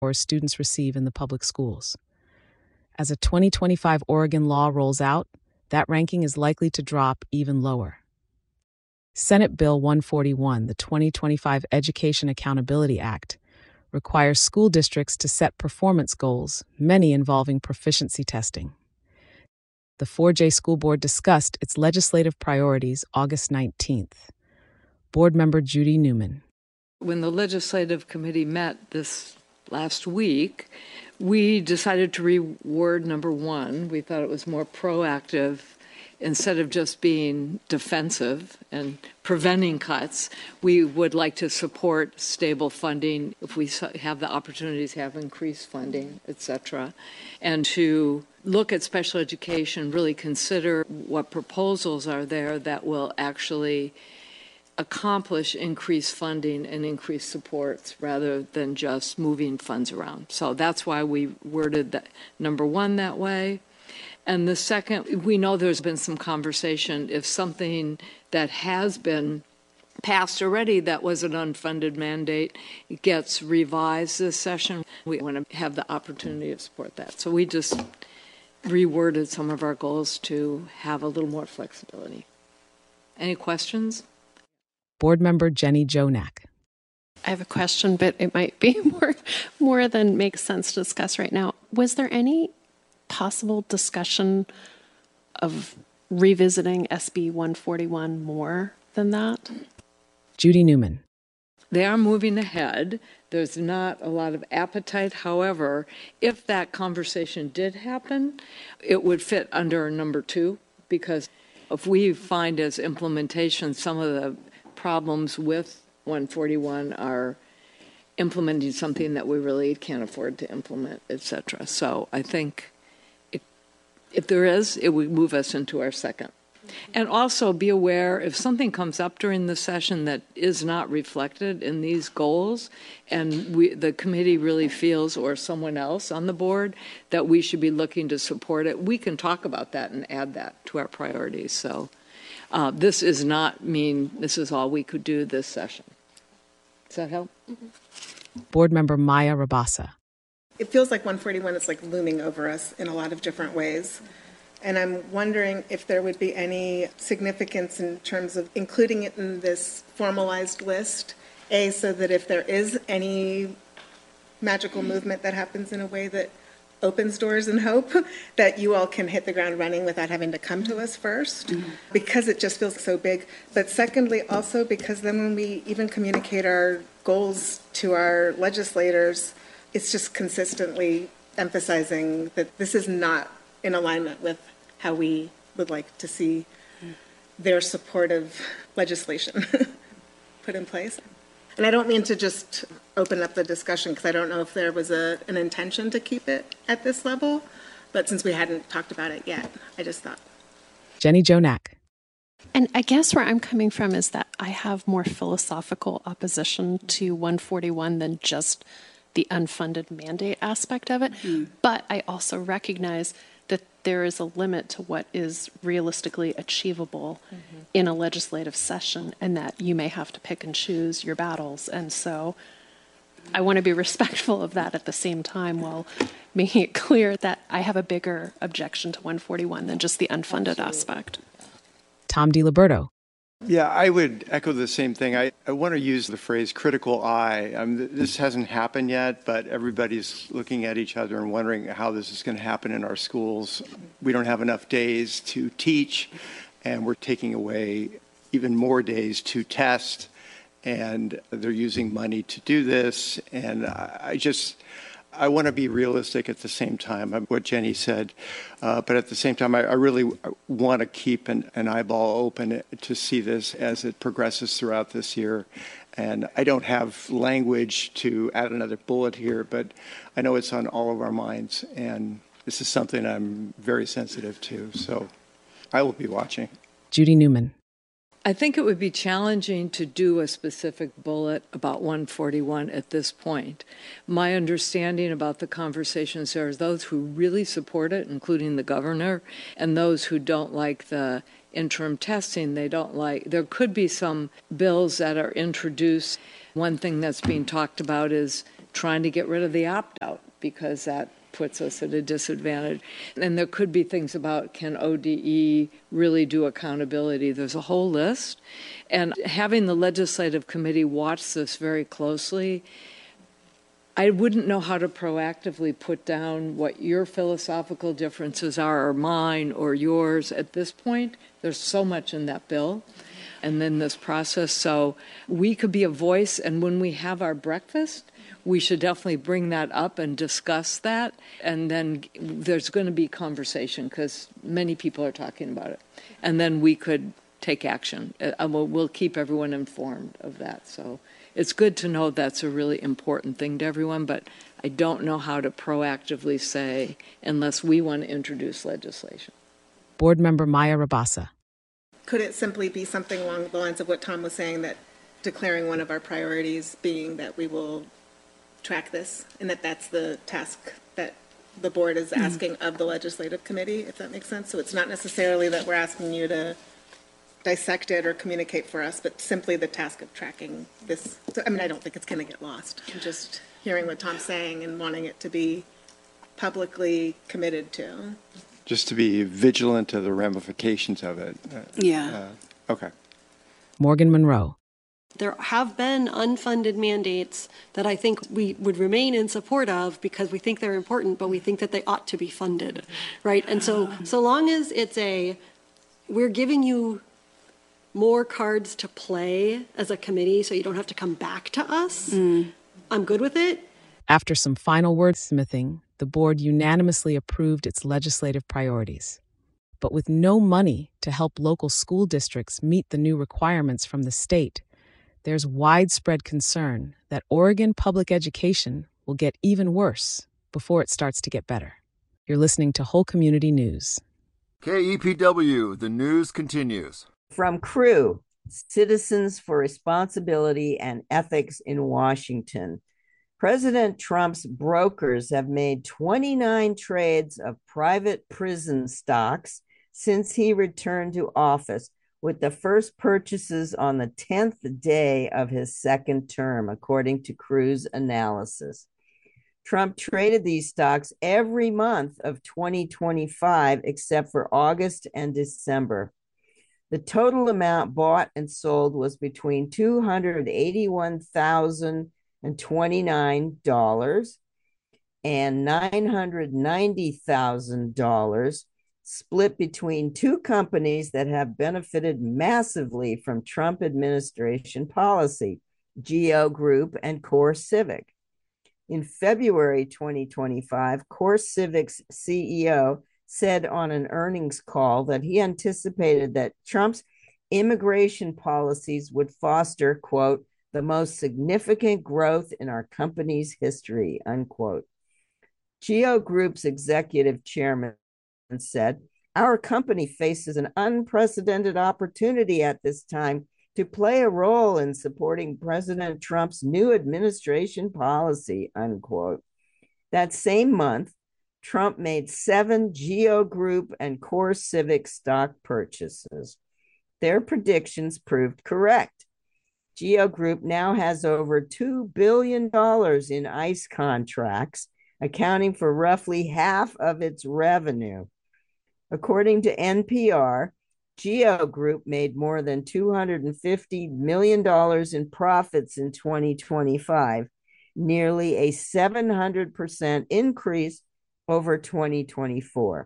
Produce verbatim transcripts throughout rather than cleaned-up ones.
students receive in the public schools. As a twenty twenty-five Oregon law rolls out, that ranking is likely to drop even lower. Senate Bill one forty-one, the twenty twenty-five Education Accountability Act, requires school districts to set performance goals, many involving proficiency testing. The four J School Board discussed its legislative priorities August nineteenth. Board member Judy Newman. When the legislative committee met this last week, we decided to reword number one. We thought it was more proactive. Instead of just being defensive and preventing cuts, we would like to support stable funding if we have the opportunities to have increased funding, et cetera, and to look at special education, really consider what proposals are there that will actually accomplish increased funding and increased supports rather than just moving funds around. So that's why we worded that number one that way. And the second, we know there's been some conversation if something that has been passed already that was an unfunded mandate gets revised this session, we want to have the opportunity to support that. So we just reworded some of our goals to have a little more flexibility. Any questions? Board member Jenny Jonak. I have a question, but it might be more, more than makes sense to discuss right now. Was there any possible discussion of revisiting S B one forty-one more than that? Judy Newman. They are moving ahead. There's not a lot of appetite. However, if that conversation did happen, it would fit under number two, because if we find as implementation some of the problems with one forty-one are implementing something that we really can't afford to implement, et cetera. So I think it, if there is, it would move us into our second. And also be aware if something comes up during the session that is not reflected in these goals and we, the committee really feels, or someone else on the board, that we should be looking to support it, we can talk about that and add that to our priorities. So uh, this is not mean this is all we could do this session. Does that help? Mm-hmm. Board member Maya Rabasa. It feels like one forty-one is like looming over us in a lot of different ways. And I'm wondering if there would be any significance in terms of including it in this formalized list, A, so that if there is any magical movement that happens in a way that opens doors and hope, that you all can hit the ground running without having to come to us first, mm-hmm. because it just feels so big. But secondly, also because then when we even communicate our goals to our legislators, it's just consistently emphasizing that this is not in alignment with how we would like to see their supportive legislation put in place. And I don't mean to just open up the discussion because I don't know if there was a, an intention to keep it at this level, but since we hadn't talked about it yet, I just thought. Jenny Jonak. And I guess where I'm coming from is that I have more philosophical opposition to one forty-one than just the unfunded mandate aspect of it. Mm-hmm. But I also recognize that there is a limit to what is realistically achievable mm-hmm. in a legislative session, and that you may have to pick and choose your battles. And so I want to be respectful of that at the same time while making it clear that I have a bigger objection to one forty-one than just the unfunded Absolutely. Aspect. Tom DiLiberto. Yeah, I would echo the same thing. I, I want to use the phrase critical eye. I mean, this hasn't happened yet, but everybody's looking at each other and wondering how this is going to happen in our schools. We don't have enough days to teach, and we're taking away even more days to test, and they're using money to do this. And I, I just... I want to be realistic at the same time, what Jenny said, uh, but at the same time, I, I really want to keep an, an eyeball open to see this as it progresses throughout this year. And I don't have language to add another bullet here, but I know it's on all of our minds, and this is something I'm very sensitive to, so I will be watching. Judy Newman. I think it would be challenging to do a specific bullet about one forty-one at this point. My understanding about the conversations there is those who really support it, including the governor, and those who don't like the interim testing. They don't like, there could be some bills that are introduced. One thing that's being talked about is trying to get rid of the opt-out because that puts us at a disadvantage. And there could be things about, can O D E really do accountability? There's a whole list. And having the legislative committee watch this very closely, I wouldn't know how to proactively put down what your philosophical differences are, or mine, or yours at this point. There's so much in that bill and then this process. So we could be a voice, and when we have our breakfast, we should definitely bring that up and discuss that. And then there's going to be conversation because many people are talking about it. And then we could take action. Uh, we'll, we'll keep everyone informed of that. So it's good to know that's a really important thing to everyone, but I don't know how to proactively say unless we want to introduce legislation. Board Member Maya Rabassa. Could it simply be something along the lines of what Tom was saying, that declaring one of our priorities being that we will track this, and that that's the task that the board is asking mm-hmm. of the legislative committee, if that makes sense? So it's not necessarily that we're asking you to dissect it or communicate for us, but simply the task of tracking this. So, I mean, I don't think it's going to get lost. I'm just hearing what Tom's saying and wanting it to be publicly committed to. Just to be vigilant to the ramifications of it. Uh, yeah. Uh, okay. Morgan Monroe. There have been unfunded mandates that I think we would remain in support of because we think they're important, but we think that they ought to be funded, right? And so, so long as it's a, we're giving you more cards to play as a committee so you don't have to come back to us, mm. I'm good with it. After some final wordsmithing, the board unanimously approved its legislative priorities. But with no money to help local school districts meet the new requirements from the state, there's widespread concern that Oregon public education will get even worse before it starts to get better. You're listening to Whole Community News. K E P W, the news continues. From Crew, Citizens for Responsibility and Ethics in Washington. President Trump's brokers have made twenty-nine trades of private prison stocks since he returned to office, with the first purchases on the tenth day of his second term, according to Crew's analysis. Trump traded these stocks every month of twenty twenty-five, except for August and December. The total amount bought and sold was between two hundred eighty-one thousand twenty-nine dollars and nine hundred ninety thousand dollars, split between two companies that have benefited massively from Trump administration policy, GEO Group and CoreCivic. In February twenty twenty-five, CoreCivic's C E O said on an earnings call that he anticipated that Trump's immigration policies would foster, quote, the most significant growth in our company's history, unquote. GEO Group's executive chairman said, our company faces an unprecedented opportunity at this time to play a role in supporting President Trump's new administration policy, unquote. That same month, Trump made seven GEO Group and CoreCivic stock purchases. Their predictions proved correct. GEO Group now has over two billion dollars in ICE contracts, accounting for roughly half of its revenue. According to N P R, GEO Group made more than two hundred fifty million dollars in profits in twenty twenty-five, nearly a seven hundred percent increase over twenty twenty-four.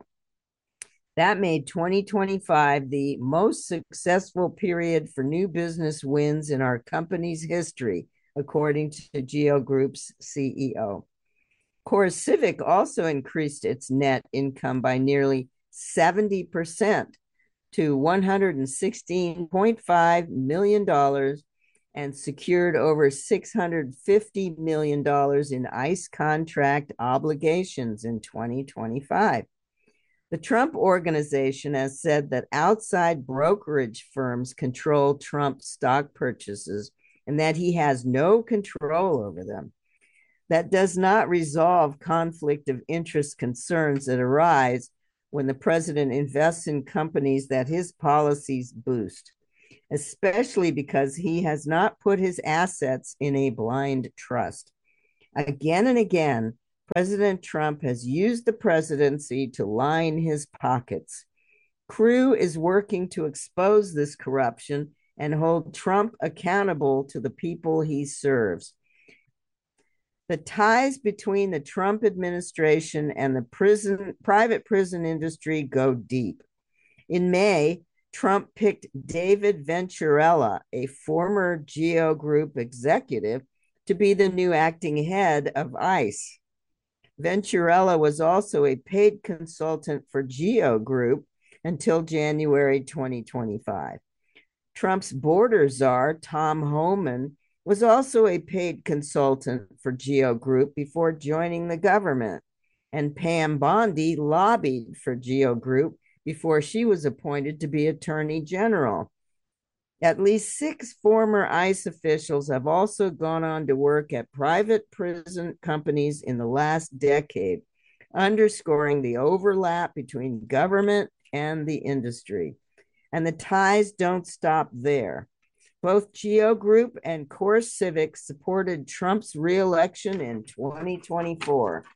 That made twenty twenty-five the most successful period for new business wins in our company's history, according to GEO Group's C E O. CoreCivic also increased its net income by nearly seventy percent to one hundred sixteen point five million dollars and secured over six hundred fifty million dollars in ICE contract obligations in twenty twenty-five. The Trump Organization has said that outside brokerage firms control Trump stock purchases and that he has no control over them. That does not resolve conflict of interest concerns that arise when the president invests in companies that his policies boost, especially because he has not put his assets in a blind trust. Again and again, President Trump has used the presidency to line his pockets. Crew is working to expose this corruption and hold Trump accountable to the people he serves. The ties between the Trump administration and the prison, private prison industry go deep. In May, Trump picked David Venturella, a former GEO Group executive, to be the new acting head of ICE. Venturella was also a paid consultant for GEO Group until January twenty twenty-five. Trump's border czar, Tom Homan, was also a paid consultant for GEO Group before joining the government, and Pam Bondi lobbied for GEO Group before she was appointed to be Attorney General. At least six former ICE officials have also gone on to work at private prison companies in the last decade, underscoring the overlap between government and the industry. And the ties don't stop there. Both GEO Group and CoreCivic supported Trump's reelection in twenty twenty-four.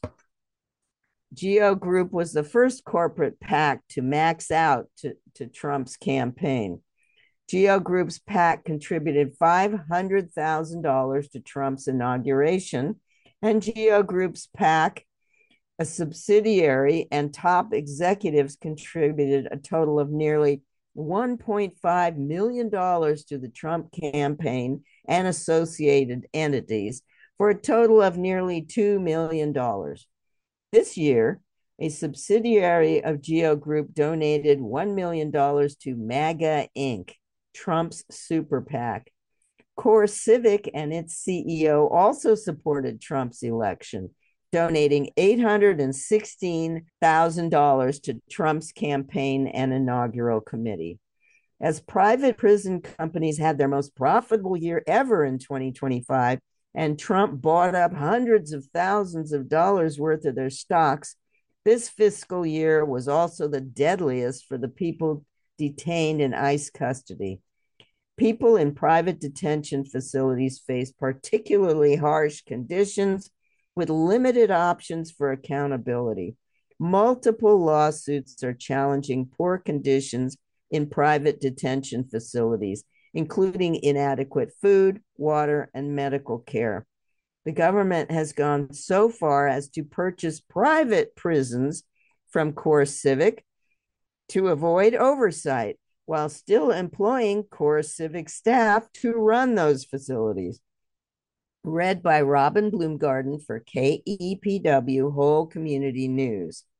GEO Group was the first corporate PAC to max out to, to Trump's campaign. GEO Group's PAC contributed five hundred thousand dollars to Trump's inauguration, and GEO Group's PAC, a subsidiary, and top executives contributed a total of nearly one point five million dollars to the Trump campaign and associated entities, for a total of nearly two million dollars. This year, a subsidiary of GEO Group donated one million dollars to MAGA Incorporated, Trump's super PAC. CoreCivic and its C E O also supported Trump's election, donating eight hundred sixteen thousand dollars to Trump's campaign and inaugural committee. As private prison companies had their most profitable year ever in twenty twenty-five, and Trump bought up hundreds of thousands of dollars worth of their stocks, this fiscal year was also the deadliest for the people detained in ICE custody. People in private detention facilities face particularly harsh conditions with limited options for accountability. Multiple lawsuits are challenging poor conditions in private detention facilities, including inadequate food, water, and medical care. The government has gone so far as to purchase private prisons from CoreCivic to avoid oversight, while still employing CoreCivic staff to run those facilities. Read by Robin Bloomgarden for K E P W Whole Community News.